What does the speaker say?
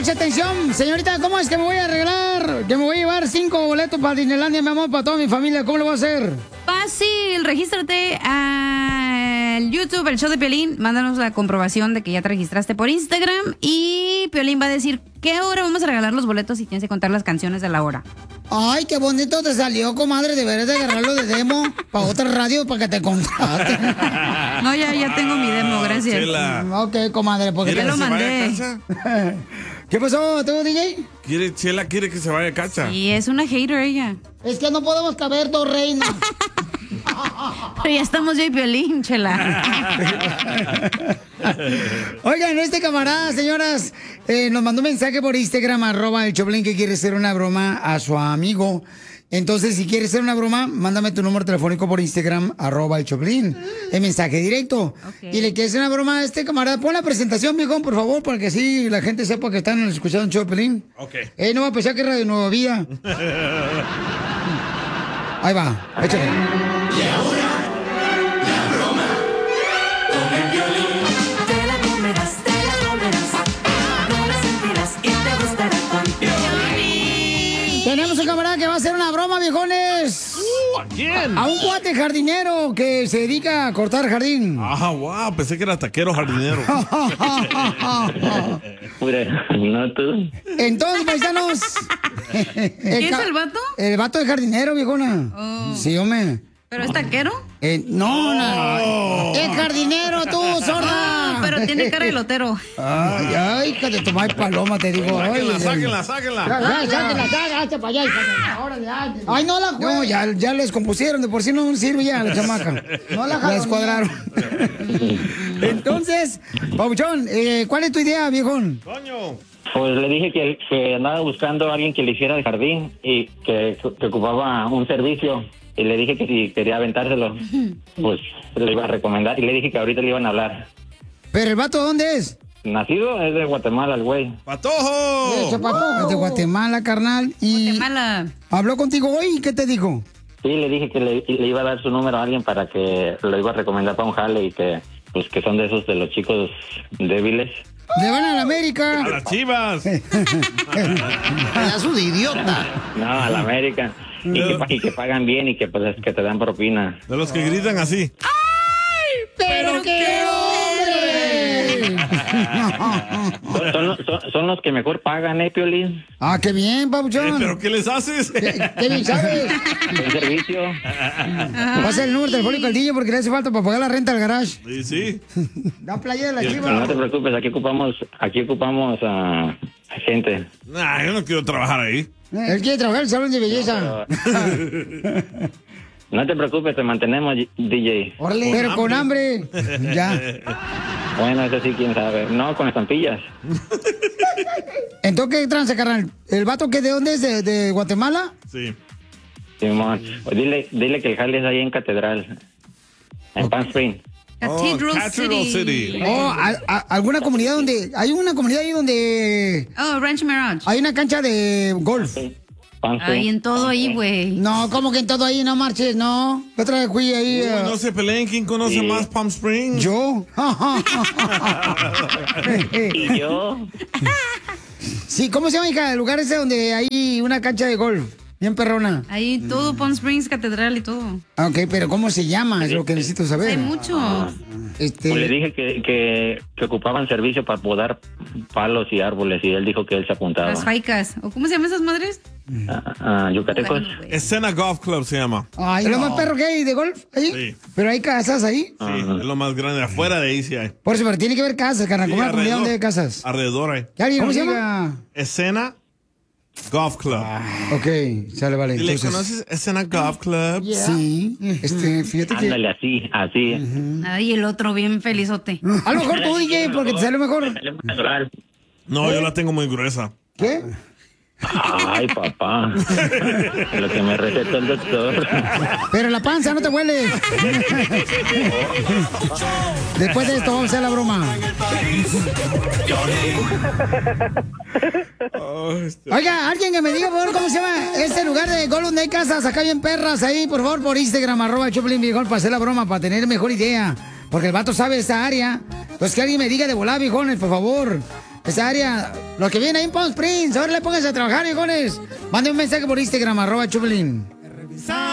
mucha atención, señorita, ¿cómo es que me voy a arreglar? Que me voy a llevar 5 boletos para Disneylandia, mi amor, para toda mi familia. ¿Cómo lo voy a hacer? Fácil, regístrate al YouTube, el show de Piolín. Mándanos la comprobación de que ya te registraste por Instagram. Y Piolín va a decir qué hora vamos a regalar los boletos y tienes que contar las canciones de la hora. Ay, qué bonito te salió, comadre. Deberías de agarrarlo de demo para otra radio para que te contraten. No, ya tengo mi demo, gracias. Chela. Ok, comadre, porque Ya lo mandé. ¿Qué pasó, tú, DJ? Chela quiere que se vaya a casa. Y es una hater ella. Es que no podemos caber dos reinas. Pero ya estamos yo y Piolín, Chela. Oigan, este camarada, señoras, nos mandó un mensaje por Instagram, @el Choplin, que quiere hacer una broma a su amigo. Entonces, si quieres hacer una broma, mándame tu número telefónico por Instagram, @el Choplin. El mensaje directo. Okay. Y le quieres hacer una broma a este camarada. Pon la presentación, viejón, por favor, para que así la gente sepa que están escuchando un Choplin. Ok. No va a pensar que es Radio Nueva Vida. Ahí va, échale. Y ahora, la broma con el Piolín. Te la comerás, no la sentirás y te gustará con Piolín. Tenemos un camarada que va a hacer una broma, viejones. ¿A quién? A un cuate jardinero que se dedica a cortar jardín. Ah, wow, pensé que era taquero jardinero. No tú. Entonces, paisanos. ¿Quién es el vato? El vato de jardinero, viejona. Oh. Sí, hombre. ¿Pero es taquero? No. Es jardinero, tú, sorda. Oh, pero tiene cara de lotero. Ay, hija de tu madre paloma, te digo. Sáquenla. Sáquenla, hazte para allá. Ay, no la juegues. No, ya les compusieron, de por sí no sirve ya la chamaca. No la descuadraron. Entonces, Pabuchón, ¿cuál es tu idea, viejón? Coño. Pues le dije que andaba buscando a alguien que le hiciera el jardín y que ocupaba un servicio. Y le dije que si quería aventárselo, pues le iba a recomendar. Y le dije que ahorita le iban a hablar. ¿Pero el vato dónde es? Nacido es de Guatemala, el güey. ¡Patojo! Es de Guatemala, carnal. Y Guatemala. ¿Habló contigo hoy? ¿Y qué te dijo? Sí, le dije que le iba a dar su número a alguien para que lo iba a recomendar para un jale y que, pues, que son de esos de los chicos débiles. ¡Le van a la América! ¡A las Chivas! ¡Pedazo de idiota! No, a la América. Y que pagan bien y que, pues, que te dan propina. De los que gritan así. ¡Pero qué hombre! Son los que mejor pagan, Piolín. Ah, qué bien, Pabuchón. ¿Pero qué les haces? ¿Qué bien sabes? El servicio. Pasa el número telefónico al DJ porque le hace falta para pagar la renta al garage. Sí. Da playa de la No chiva. te preocupes, aquí ocupamos a gente. Nah, yo no quiero trabajar ahí. Él quiere trabajar en el salón de belleza. No te preocupes, te mantenemos, DJ. Órale. Pero con hambre. Ya. Bueno, eso sí, quién sabe. No, con estampillas. Entonces, ¿qué tranza, carnal? ¿El vato que de dónde es? ¿De Guatemala? Sí. Simón. Pues dile que el jale es ahí en Catedral. En Palm Springs. Cathedral City. ¿Alguna comunidad donde... Hay una comunidad ahí donde... Oh, Ranch Mirage. Hay una cancha de golf. Ay, en todo ahí, güey. No, ¿cómo que en todo ahí? No marches, no. La otra vez fui ahí... No se peleen, ¿quién conoce más Palm Springs? Yo. ¿Y yo? Sí, ¿cómo se llama, hija? El lugar ese donde hay una cancha de golf. Bien perrona. Ahí todo, Palm Springs, Catedral y todo. Ok, pero ¿cómo se llama? Es lo que necesito saber. Hay mucho. Pues le dije que ocupaban servicio para podar palos y árboles y él dijo que él se apuntaba. Las jaicas. ¿O cómo se llaman esas madres? Yucatecos. Escena Golf Club se llama. Ay, ¿es lo más perro que hay de golf ahí? Sí. ¿Pero hay casas ahí? Sí, es lo más grande. Afuera de ahí sí hay. Por eso, pero tiene que haber casas, carnal. Sí, ¿Cómo una comunidad alrededor. donde hay casas? Alrededor hay. ¿Cómo se llama? Escena Golf Club. Ok, sale, vale. ¿Le Entonces, conoces Escena Golf Club? sí, fíjate que... Ándale, así. Ay, el otro bien felizote. A lo mejor tú, DJ, porque te sale mejor. No, yo la tengo muy gruesa. ¿Qué? Ay, papá. Lo que me recetó el doctor. Pero la panza no te huele. Después de esto vamos a hacer la broma. Oiga, alguien que me diga, por favor, ¿cómo se llama este lugar de golf donde hay casas acá bien perras ahí? Por favor, por Instagram, @Choplin Viejón, para hacer la broma, para tener mejor idea. Porque el vato sabe esa área. Pues que alguien me diga de volar, viejones, por favor. esa área. Los que vienen ahí en Palm Springs, ahora le pónganse a trabajar, viejones. Manden un mensaje por Instagram, @Choplin.